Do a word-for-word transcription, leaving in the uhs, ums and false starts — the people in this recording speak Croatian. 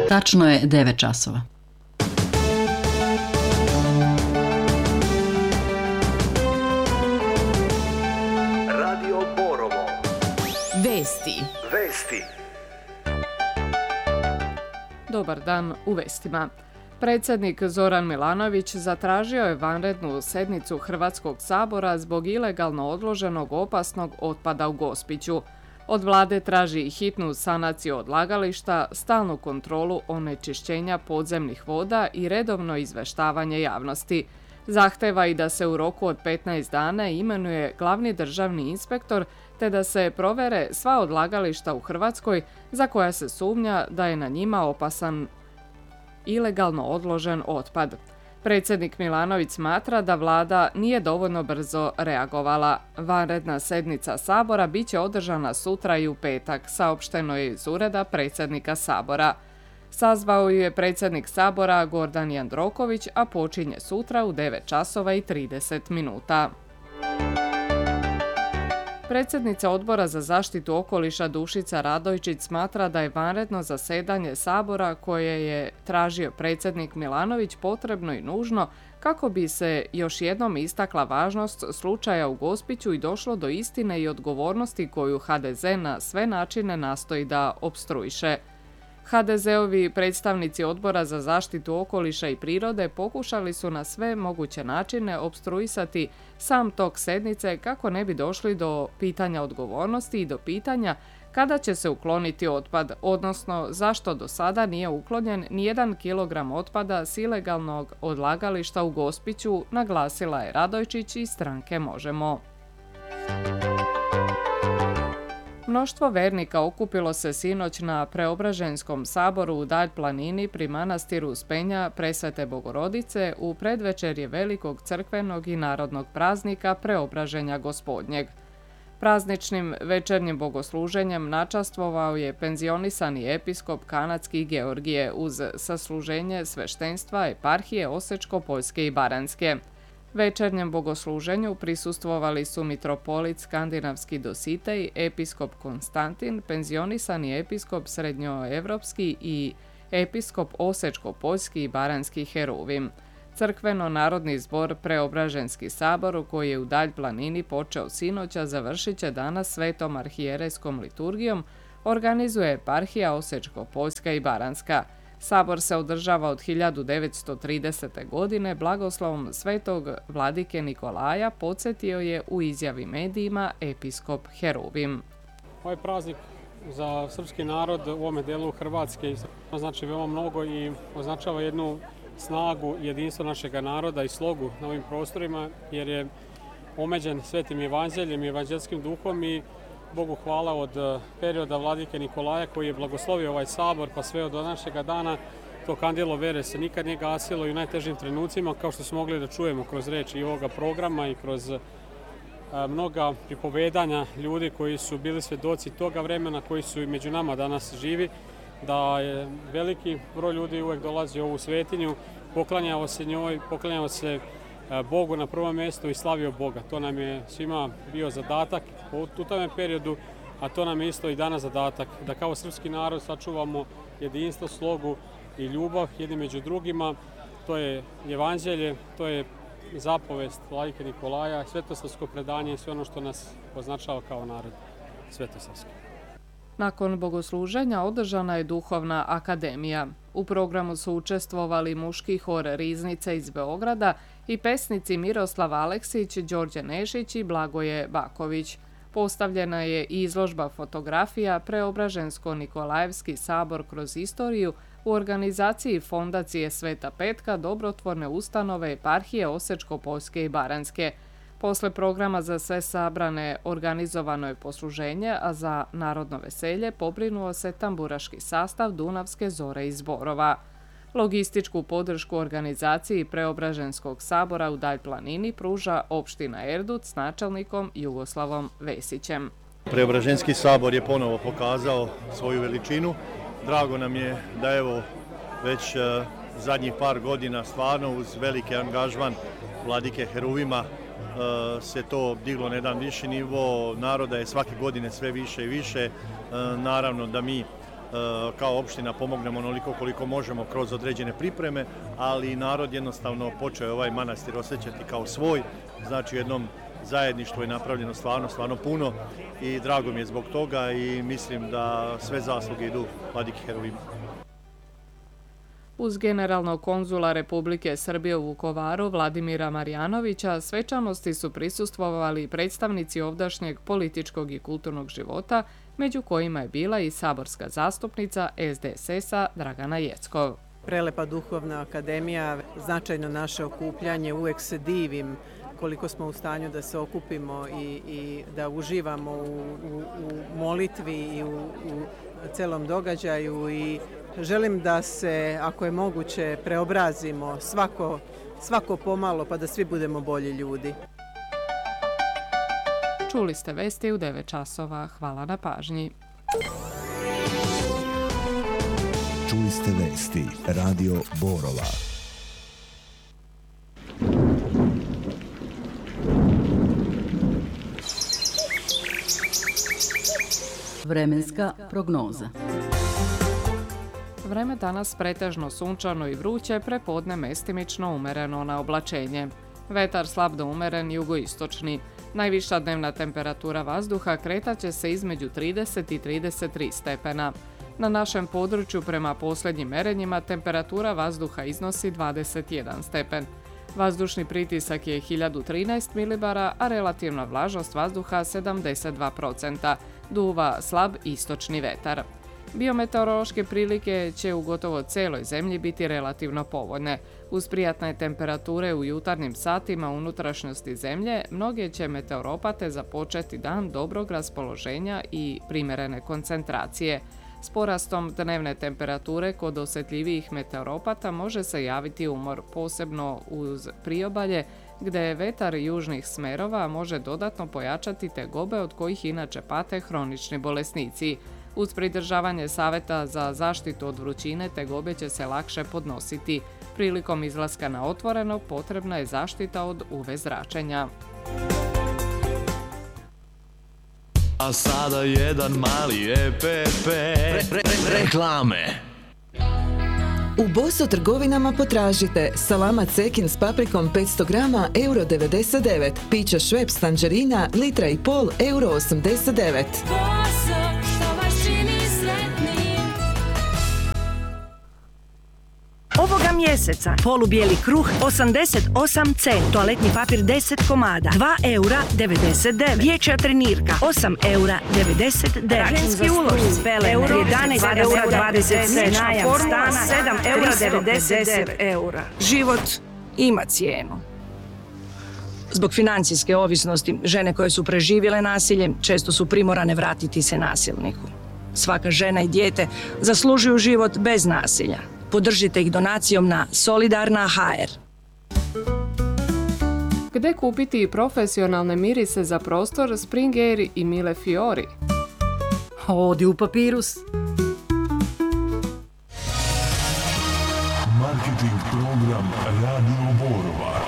Tačno je devet časova. Radio Borovo. Vesti. Vesti. Dobar dan u vestima. Predsjednik Zoran Milanović zatražio je vanrednu sjednicu Hrvatskog sabora zbog ilegalno odloženog opasnog otpada u Gospiću. Od vlade traži hitnu sanaciju odlagališta, stalnu kontrolu onečišćenja podzemnih voda i redovno izveštavanje javnosti. Zahteva i da se u roku od petnaest dana imenuje glavni državni inspektor te da se provere sva odlagališta u Hrvatskoj za koja se sumnja da je na njima opasan ilegalno odložen otpad. Predsjednik Milanović smatra da vlada nije dovoljno brzo reagovala. Vanredna sjednica Sabora bit će održana sutra i u petak, saopšteno je iz ureda predsjednika Sabora. Sazvao ju je predsjednik Sabora Gordan Jandroković, a počinje sutra u devet časova i trideset minuta. Predsjednica Odbora za zaštitu okoliša Dušica Radojčić smatra da je vanredno zasjedanje Sabora koje je tražio predsjednik Milanović potrebno i nužno kako bi se još jednom istakla važnost slučaja u Gospiću i došlo do istine i odgovornosti koju ha de ze na sve načine nastoji da opstruiše. ha de zeovi predstavnici Odbora za zaštitu okoliša i prirode pokušali su na sve moguće načine opstruisati sam tok sjednice kako ne bi došli do pitanja odgovornosti i do pitanja kada će se ukloniti otpad, odnosno zašto do sada nije uklonjen nijedan kilogram otpada s ilegalnog odlagališta u Gospiću, naglasila je Radojčić iz stranke Možemo. Mnoštvo vernika okupilo se sinoć na Preobraženskom saboru u Dalj planini pri manastiru Uspenja Presvete Bogorodice u predvečerje velikog crkvenog i narodnog praznika Preobraženja Gospodnjeg. Prazničnim večernjim bogosluženjem načastvovao je penzionisani episkop kanadski Georgije uz sasluženje sveštenstva eparhije Osečko-Poljske i Baranjske. Večernjem bogosluženju prisustvovali su mitropolit skandinavski Dositej, episkop Konstantin, penzionisani episkop srednjoevropski i episkop Osečko-Poljski i Baranjski Heruvim. Crkveno-narodni zbor Preobraženski sabor, koji je u Dalj planini počeo sinoća, završit će danas svetom arhijerejskom liturgijom, organizuje eparhija Osečko-Poljska i Baranjska. Sabor se održava od hiljadu devetsto tridesete. godine blagoslovom svetog vladike Nikolaja, podsjetio je u izjavi medijima episkop Heruvim. Ovaj praznik za srpski narod u ovome dijelu Hrvatske znači veoma mnogo i označava jednu snagu i jedinstvo našeg naroda i slogu na ovim prostorima, jer je omeđen svetim evanđeljem i evanđelskim duhom i Bogu hvala od perioda vladike Nikolaja koji je blagoslovio ovaj sabor pa sve od današnjega dana. To kandilo vere se nikad nije gasilo i u najtežim trenucima, kao što smo mogli da čujemo kroz reči i ovoga programa i kroz mnoga pripovedanja ljudi koji su bili svedoci toga vremena, koji su i među nama danas živi, da je veliki broj ljudi uvek dolazi u ovu svetinju, poklanjao se njoj, poklanjao se Bogu na prvom mjestu i slavio Boga. To nam je svima bio zadatak u tome periodu, a to nam je isto i danas zadatak, da kao srpski narod sačuvamo jedinstvo, slogu i ljubav jedni među drugima. To je evanđelje, to je zapovest vladike Nikolaja, svetosavsko predanje i sve ono što nas označava kao narod svetosavski. Nakon bogosluženja održana je duhovna akademija. U programu su učestvovali muški hor Riznice iz Beograda i pesnici Miroslav Aleksić, Đorđe Nešić i Blagoje Baković. Postavljena je i izložba fotografija Preobražensko-Nikolajevski sabor kroz istoriju u organizaciji Fondacije Sveta Petka, dobrotvorne ustanove eparhije Osečko-Poljske i Baranjske. Posle programa za sve sabrane organizovano je posluženje, a za narodno veselje pobrinuo se tamburaški sastav Dunavske zore iz Borova. Logističku podršku organizaciji Preobraženskog sabora u Dalj planini pruža opština Erdut s načelnikom Jugoslavom Vesićem. Preobraženski sabor je ponovo pokazao svoju veličinu. Drago nam je da evo već zadnjih par godina stvarno uz veliki angažman vladike Heruvima se to diglo na jedan viši nivo, naroda je svake godine sve više i više. Naravno da mi kao opština pomognemo onoliko koliko možemo kroz određene pripreme, ali narod jednostavno počeo ovaj manastir osjećati kao svoj, znači u jednom zajedništvu je napravljeno stvarno, stvarno puno i drago mi je zbog toga i mislim da sve zasluge idu vladiki Herovima. Uz generalnog konzula Republike Srbije u Vukovaru Vladimira Marjanovića svečanosti su prisustvovali predstavnici ovdašnjeg političkog i kulturnog života, među kojima je bila i saborska zastupnica S D S S-a Dragana Jeckov. Prelepa duhovna akademija, značajno naše okupljanje, uvek se divim koliko smo u stanju da se okupimo i, i da uživamo u, u, u molitvi i u, u celom događaju i želim da se, ako je moguće, preobrazimo svako, svako pomalo pa da svi budemo bolji ljudi. Čuli ste vesti u devet časova. Hvala na pažnji. Čuli ste vesti Radio Borova. Vremenska prognoza. Vreme danas pretežno sunčano i vruće, prepodne mestimično umereno na oblačenje. Vetar slab do umeren jugoistočni. Najviša dnevna temperatura vazduha kretaće se između trideset i trideset tri stepena. Na našem području prema posljednjim merenjima temperatura vazduha iznosi dvadeset jedan stepen. Vazdušni pritisak je hiljadu trinaest milibara, a relativna vlažnost vazduha sedamdeset dva procenta. Duva slab istočni vetar. Biometeorološke prilike će u gotovo celoj zemlji biti relativno povoljne. Uz prijatne temperature u jutarnjim satima unutrašnjosti zemlje, mnoge će meteoropate započeti dan dobrog raspoloženja i primerene koncentracije. S porastom dnevne temperature kod osjetljivijih meteoropata može se javiti umor, posebno uz priobalje, gdje vetar južnih smerova može dodatno pojačati tegobe od kojih inače pate hronični bolesnici. Uz pridržavanje savjeta za zaštitu od vrućine tegobe će se lakše podnositi. Prilikom izlaska na otvoreno potrebna je zaštita od U V zračenja. A sada jedan mali E P P re, re, re, reklame. U Boso trgovinama potražite salama cekin s paprikom petsto grama euro devedeset devet, pića Schweppes tangerina litra i pol euro osamdeset devet. Boso, što vas čini sretnim. Ovoga mjeseca polubijeli kruh osamdeset osam centi, toaletni papir deset komada, dva eura devedeset devet, dječja trenirka osam eura devedeset devet, ženski ulošci pelene jedanaest eura dvadeset centi, najam stana sedam eura devedeset devet eura. Život ima cijenu. Zbog financijske ovisnosti, žene koje su preživjele nasilje često su primorane vratiti se nasilniku. Svaka žena i dijete zaslužuju život bez nasilja. Podržite ih donacijom na Solidarna точка ха ер. Gde kupiti profesionalne mirise za prostor Spring Air i Mille Fiori? Odi u Papirus. Marketing program Radio Borova.